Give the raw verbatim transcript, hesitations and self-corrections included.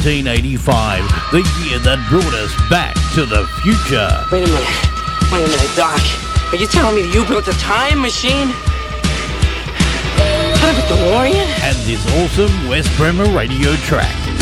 nineteen eighty-five, the year that brought us back to the future. Wait a minute. Wait a minute, Doc. Are you telling me that you built a time machine? Out of a DeLorean? And this awesome West Bremer radio track.